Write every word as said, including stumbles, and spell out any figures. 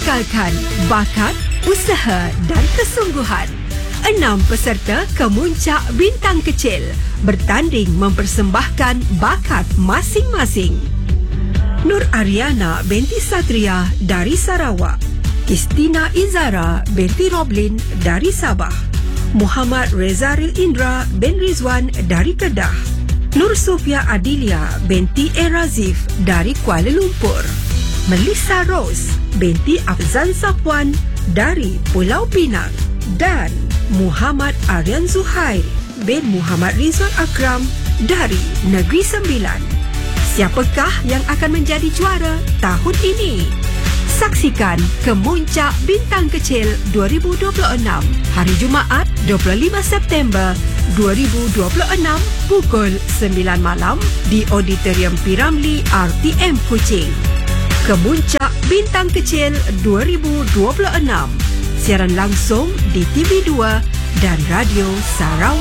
mengekalkan bakat, usaha dan kesungguhan. Enam peserta Kemuncak Bintang Kecil bertanding mempersembahkan bakat masing-masing. Nur Ariana binti Satria dari Sarawak, Istina Izara binti Roblin dari Sabah, Muhammad Rezaril Indra bin Rizwan dari Kedah, Nur Sofia Adilia binti Erazif dari Kuala Lumpur, Melissa Rose binti Afzan Safwan dari Pulau Pinang, dan Muhammad Aryan Zuhair bin Muhammad Rizwan Akram dari Negeri Sembilan. Siapakah yang akan menjadi juara tahun ini? Saksikan Kemuncak Bintang Kecil dua ribu dua puluh enam hari Jumaat dua puluh lima September dua ribu dua puluh enam pukul sembilan malam di Auditorium P. Ramlee R T M Kuching. Kemuncak Bintang Kecil dua ribu dua puluh enam, siaran langsung di T V dua dan Radio Sarawak.